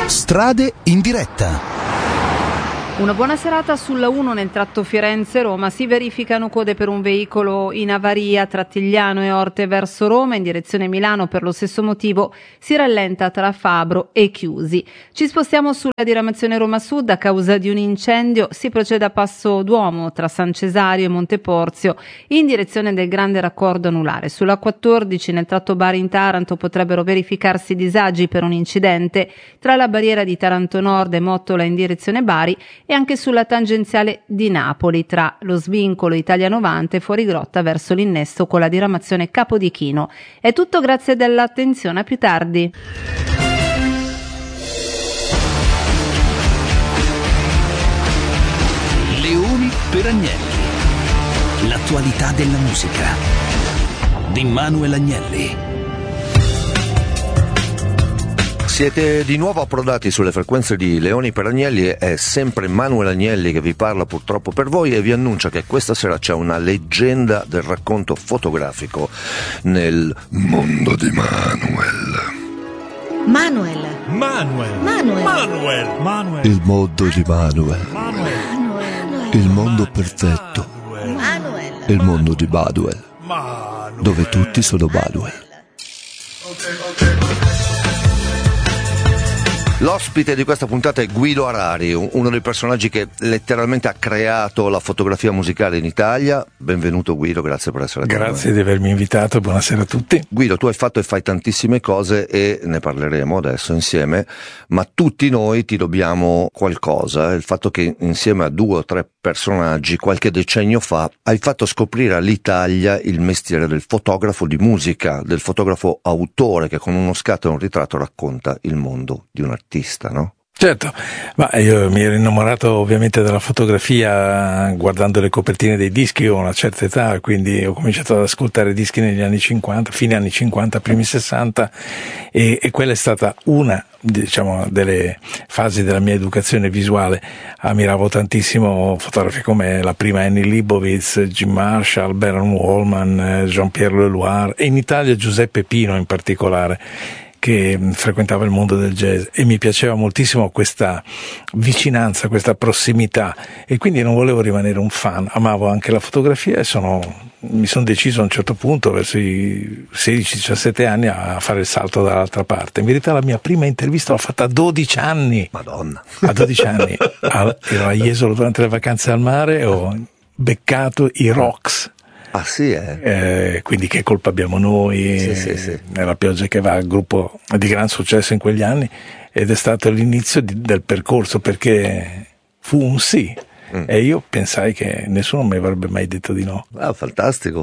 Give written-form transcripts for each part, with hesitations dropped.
Strade in diretta. Una buona serata. Sulla 1 nel tratto Firenze-Roma si verificano code per un veicolo in avaria tra Tigliano e Orte verso Roma in direzione Milano. Per lo stesso motivo si rallenta tra Fabro e Chiusi. Ci spostiamo sulla diramazione Roma Sud. A causa di un incendio si procede a Passo d'Uomo tra San Cesario e Monteporzio in direzione del grande raccordo anulare. Sulla 14 nel tratto Bari in Taranto potrebbero verificarsi disagi per un incidente tra la barriera di Taranto Nord e Mottola in direzione Bari e anche sulla tangenziale di Napoli tra lo svincolo Italia 90 e Fuorigrotta verso l'innesto con la diramazione Capodichino. È tutto, grazie dell'attenzione, a più tardi. Leoni per Agnelli. L'attualità della musica di Manuel Agnelli. Siete di nuovo approdati sulle frequenze di Leoni per Agnelli. È sempre Manuel Agnelli che vi parla, purtroppo per voi, e vi annuncia che questa sera c'è una leggenda del racconto fotografico nel mondo di Manuel. Manuel. Il mondo di Manuel. Il mondo perfetto. Il mondo di Manuel. Dove tutti sono Manuel. L'ospite di questa puntata è Guido Arari, uno dei personaggi che letteralmente ha creato la fotografia musicale in Italia. Benvenuto Guido, grazie per essere qui. Grazie di avermi invitato, buonasera a tutti. Guido, tu hai fatto e fai tantissime cose e ne parleremo adesso insieme, ma tutti noi ti dobbiamo qualcosa. Il fatto che insieme a 2 o 3 personaggi qualche decennio fa hai fatto scoprire all'Italia il mestiere del fotografo di musica, del fotografo autore che con uno scatto e un ritratto racconta il mondo di un artista, no? Certo, ma io mi ero innamorato ovviamente della fotografia guardando le copertine dei dischi. Io ho una certa età, quindi ho cominciato ad ascoltare dischi negli anni 50, fine anni 50, primi 60, e quella è stata una, diciamo, delle fasi della mia educazione visuale. Ammiravo tantissimo fotografi come la prima Annie Leibovitz, Jim Marshall, Baron Wallman, Jean-Pierre Leloir, e in Italia Giuseppe Pino in particolare, che frequentava il mondo del jazz, e mi piaceva moltissimo questa vicinanza, questa prossimità, e quindi non volevo rimanere un fan, amavo anche la fotografia e mi sono deciso a un certo punto, verso i 16-17 anni, a fare il salto dall'altra parte. In verità la mia prima intervista l'ho fatta a 12 anni. Madonna! A 12 anni. Ero a Jesolo durante le vacanze al mare e ho beccato i Rocks. Ah sì, quindi Che colpa abbiamo noi? Sì. Nella pioggia che va, gruppo di gran successo in quegli anni, ed è stato l'inizio del percorso, perché fu un sì. E io pensai che nessuno mi avrebbe mai detto di no. Ah, fantastico.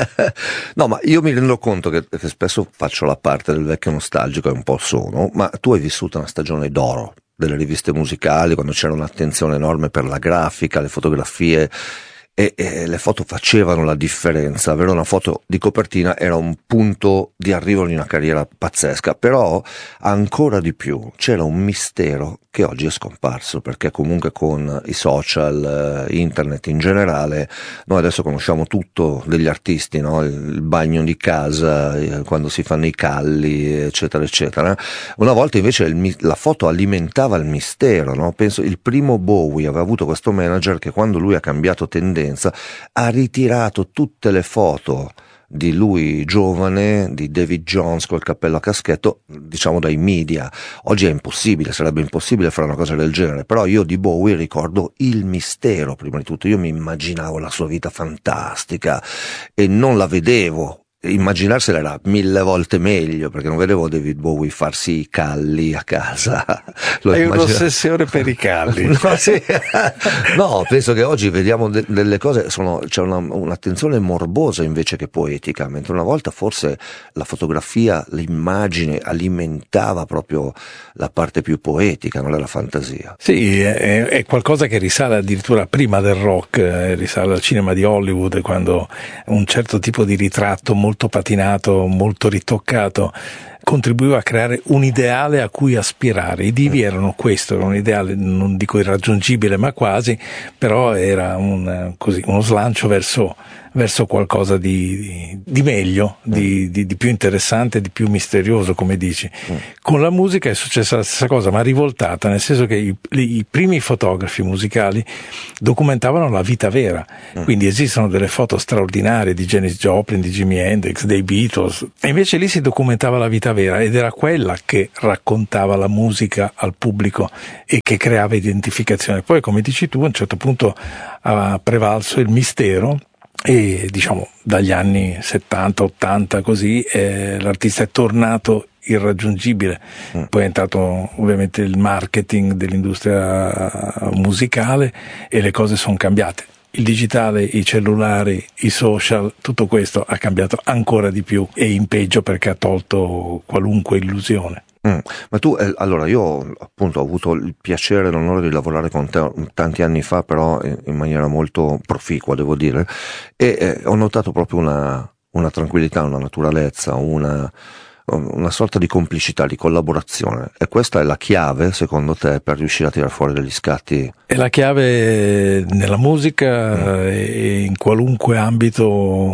No, ma io mi rendo conto che spesso faccio la parte del vecchio nostalgico, e un po' sono, ma tu hai vissuto una stagione d'oro delle riviste musicali, quando c'era un'attenzione enorme per la grafica, le fotografie, e le foto facevano la differenza. Avere una foto di copertina era un punto di arrivo di una carriera pazzesca, però ancora di più c'era un mistero che oggi è scomparso, perché comunque con i social, internet in generale, noi adesso conosciamo tutto degli artisti, no? Il bagno di casa, quando si fanno i calli, eccetera eccetera. Una volta invece la foto alimentava il mistero, no? Penso il primo Bowie aveva avuto questo manager che, quando lui ha cambiato tendenza, ha ritirato tutte le foto di lui giovane, di David Jones col cappello a caschetto, diciamo, dai media. Oggi è impossibile, sarebbe impossibile fare una cosa del genere, però io di Bowie ricordo il mistero. Prima di tutto io mi immaginavo la sua vita fantastica e non la vedevo. Immaginarsela era 1000 volte meglio, perché non vedevo David Bowie farsi i calli a casa. Hai un'ossessione per i calli. No, sì. No, penso che oggi vediamo delle cose, c'è un'attenzione morbosa invece che poetica, mentre una volta forse la fotografia, l'immagine alimentava proprio la parte più poetica, non è la fantasia. Sì, è qualcosa che risale addirittura prima del rock, risale al cinema di Hollywood, quando un certo tipo di ritratto molto patinato, molto ritoccato, contribuiva a creare un ideale a cui aspirare. I divi erano questo, era un ideale, non dico irraggiungibile, ma quasi, però era uno slancio verso qualcosa di meglio, di più interessante, di più misterioso, come dici. Con la musica è successa la stessa cosa, ma rivoltata, nel senso che i primi fotografi musicali documentavano la vita vera, quindi esistono delle foto straordinarie di Janis Joplin, di Jimi Hendrix, dei Beatles, e invece lì si documentava la vita vera, ed era quella che raccontava la musica al pubblico e che creava identificazione. Poi, come dici tu, a un certo punto ha prevalso il mistero, e diciamo dagli anni 70-80 così l'artista è tornato irraggiungibile. Poi è entrato ovviamente il marketing dell'industria musicale e le cose sono cambiate. Il digitale, i cellulari, i social, tutto questo ha cambiato ancora di più, e in peggio, perché ha tolto qualunque illusione. Ma tu, allora, io appunto ho avuto il piacere e l'onore di lavorare con te tanti anni fa, però in maniera molto proficua, devo dire, e ho notato proprio una tranquillità, una naturalezza, una sorta di complicità, di collaborazione, e questa è la chiave, secondo te, per riuscire a tirar fuori degli scatti? È la chiave nella musica e in qualunque ambito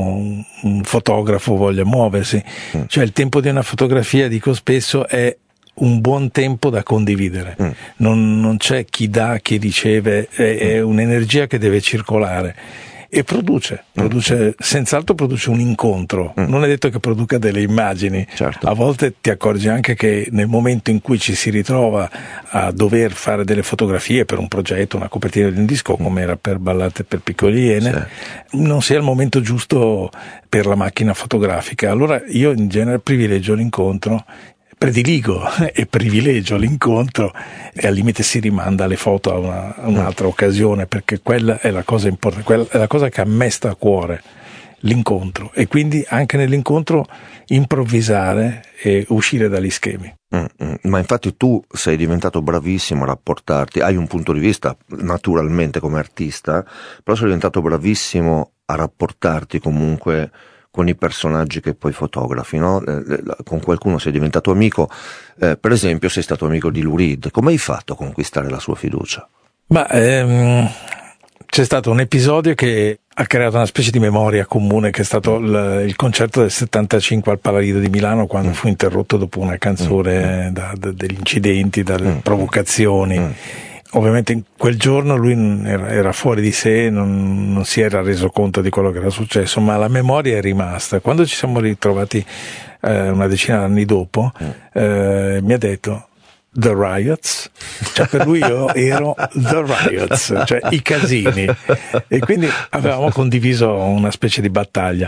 un fotografo voglia muoversi. Cioè, il tempo di una fotografia, dico spesso, è un buon tempo da condividere. Non c'è chi dà, chi riceve, è un'energia che deve circolare. E produce, senz'altro produce un incontro. Non è detto che produca delle immagini. Certo. A volte ti accorgi anche che nel momento in cui ci si ritrova a dover fare delle fotografie per un progetto, una copertina di un disco, come era per Ballate per piccole iene, non sia il momento giusto per la macchina fotografica. Allora io in genere privilegio l'incontro, prediligo e privilegio l'incontro, e al limite si rimanda le foto a un'altra occasione, perché quella è la cosa importante, quella è la cosa che a me sta a cuore, l'incontro, e quindi anche nell'incontro improvvisare e uscire dagli schemi. Ma infatti tu sei diventato bravissimo a rapportarti, hai un punto di vista naturalmente come artista, però sei diventato bravissimo a rapportarti comunque con i personaggi che poi fotografi, no? Con qualcuno sei diventato amico, per esempio sei stato amico di Lou Reed. Come hai fatto a conquistare la sua fiducia? Ma c'è stato un episodio che ha creato una specie di memoria comune, che è stato il concerto del 75 al Palalido di Milano, quando fu interrotto dopo una canzone degli incidenti, dalle provocazioni. Ovviamente in quel giorno lui era fuori di sé, non si era reso conto di quello che era successo, ma la memoria è rimasta. Quando ci siamo ritrovati una decina d'anni dopo, mi ha detto The Riots, cioè per lui io ero The Riots, cioè i casini, e quindi avevamo condiviso una specie di battaglia.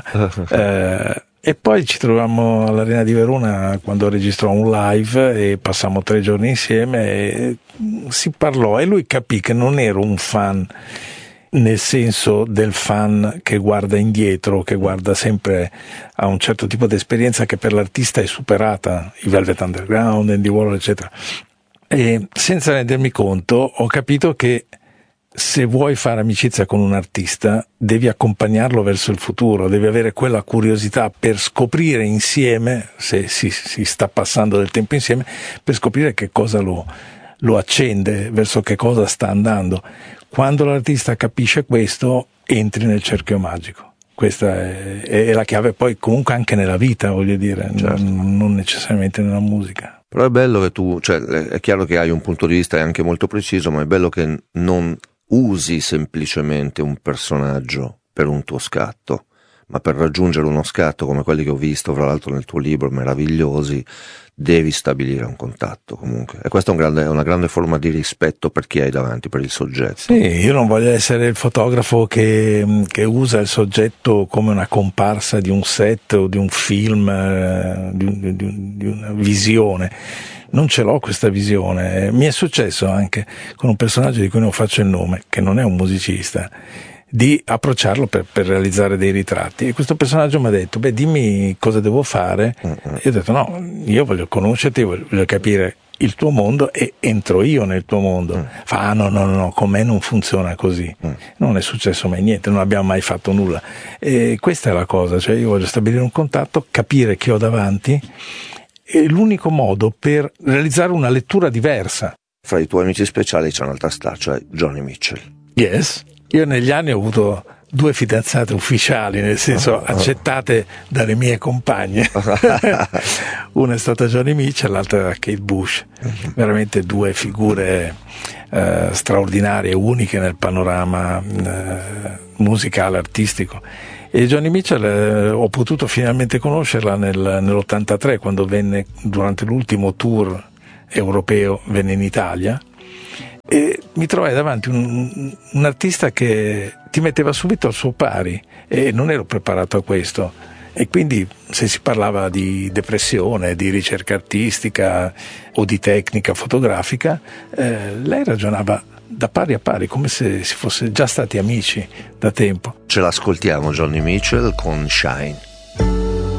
E poi ci trovammo all'Arena di Verona quando registrò un live e passammo 3 giorni insieme e si parlò, e lui capì che non ero un fan nel senso del fan che guarda indietro, che guarda sempre a un certo tipo di esperienza che per l'artista è superata, i Velvet Underground, Andy Warhol, eccetera. E senza rendermi conto ho capito che se vuoi fare amicizia con un artista devi accompagnarlo verso il futuro, devi avere quella curiosità per scoprire insieme, se si sta passando del tempo insieme, per scoprire che cosa lo accende, verso che cosa sta andando. Quando l'artista capisce questo, entri nel cerchio magico. Questa è la chiave, poi comunque anche nella vita, voglio dire, certo. non necessariamente nella musica. Però è bello che tu, cioè è chiaro che hai un punto di vista anche molto preciso, ma è bello che non usi semplicemente un personaggio per un tuo scatto, ma per raggiungere uno scatto come quelli che ho visto, fra l'altro nel tuo libro, meravigliosi, devi stabilire un contatto comunque. E questa è una grande forma di rispetto per chi hai davanti, per il soggetto. Sì, io non voglio essere il fotografo che usa il soggetto come una comparsa di un set o di un film, di una visione. Non ce l'ho questa visione. Mi è successo anche con un personaggio di cui non faccio il nome, che non è un musicista, di approcciarlo per realizzare dei ritratti, e questo personaggio mi ha detto dimmi cosa devo fare. E io ho detto no, io voglio conoscerti, voglio capire il tuo mondo e entro io nel tuo mondo. Fa no, con me non funziona così. Non è successo mai niente, non abbiamo mai fatto nulla, e questa è la cosa, cioè io voglio stabilire un contatto, capire chi ho davanti è l'unico modo per realizzare una lettura diversa. Fra i tuoi amici speciali c'è un'altra star, cioè Joni Mitchell. Yes, io negli anni ho avuto 2 fidanzate ufficiali, nel senso accettate dalle mie compagne. Una è stata Joni Mitchell, l'altra era Kate Bush. Veramente 2 figure straordinarie, uniche nel panorama musicale, artistico. E Joni Mitchell ho potuto finalmente conoscerla nell'83, quando venne durante l'ultimo tour europeo, venne in Italia, e mi trovai davanti un artista che ti metteva subito al suo pari, e non ero preparato a questo, e quindi se si parlava di depressione, di ricerca artistica o di tecnica fotografica, lei ragionava da pari a pari, come se si fosse già stati amici da tempo. Ce l'ascoltiamo, Joni Mitchell con Shine.